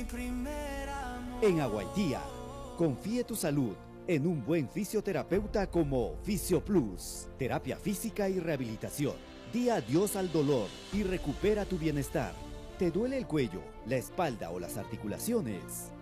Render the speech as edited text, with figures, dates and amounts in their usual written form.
primer amor. En Aguaitía, confíe tu salud en un buen fisioterapeuta como FisioPlus. Terapia física y rehabilitación. Di adiós al dolor y recupera tu bienestar. ¿Te duele el cuello, la espalda o las articulaciones?